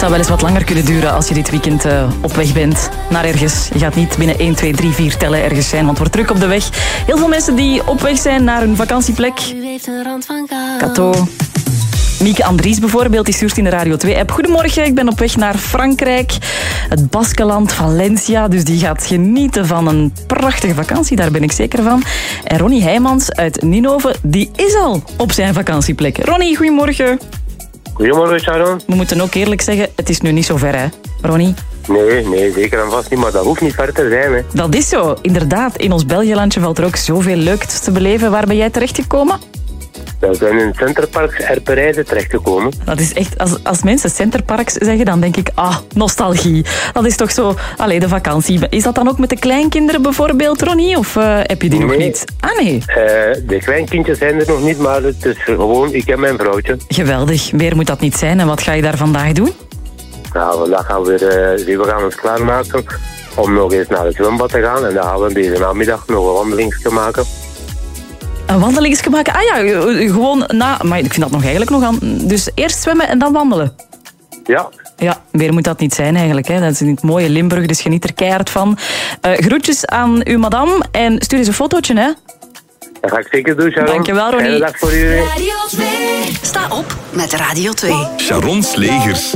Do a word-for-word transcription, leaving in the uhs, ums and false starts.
zou wel eens wat langer kunnen duren als je dit weekend uh, op weg bent naar ergens. Je gaat niet binnen één, twee, drie, vier tellen ergens zijn, want het wordt druk op de weg. Heel veel mensen die op weg zijn naar hun vakantieplek. Kato. Mieke Andries bijvoorbeeld, die stuurt in de Radio twee-app. Goedemorgen, ik ben op weg naar Frankrijk. Het Baskeland, Valencia. Dus die gaat genieten van een prachtige vakantie, daar ben ik zeker van. En Ronnie Heijmans uit Ninove, die is al op zijn vakantieplek. Ronnie, goedemorgen. Goedemorgen, Sharon. We moeten ook eerlijk zeggen, het is nu niet zo ver, hè, Ronnie? Nee, nee, zeker en vast niet, maar dat hoeft niet ver te zijn, hè. Dat is zo, inderdaad. In ons Belgiëlandje valt er ook zoveel leuks te beleven. Waar ben jij terechtgekomen? We zijn in Centerparks Erperijden terechtgekomen. Dat is echt, als, als mensen Centerparks zeggen, dan denk ik, ah, nostalgie. Dat is toch zo, allee, de vakantie. Is dat dan ook met de kleinkinderen bijvoorbeeld, Ronnie? Of uh, heb je die nee. nog niet? Ah, nee. Uh, de kleinkindjes zijn er nog niet, maar het is gewoon, ik en mijn vrouwtje. Geweldig. Meer moet dat niet zijn. En wat ga je daar vandaag doen? Nou, vandaag gaan we weer, uh, we gaan ons klaarmaken om nog eens naar het zwembad te gaan. En dan gaan we deze namiddag nog een wandelingsje maken. Een wandelingsje maken? Ah ja, gewoon na... Maar ik vind dat nog eigenlijk nog aan... Dus eerst zwemmen en dan wandelen? Ja. Ja, meer moet dat niet zijn eigenlijk. Hè. Dat is in het mooie Limburg, dus geniet er keihard van. Uh, groetjes aan uw madame en stuur eens een fotootje, hè. Dat ga ik zeker doen, Sharon. Dankjewel, Ronnie. Fijne dag voor jullie. Radio twee. Sta op met Radio twee. Sharon's Legers.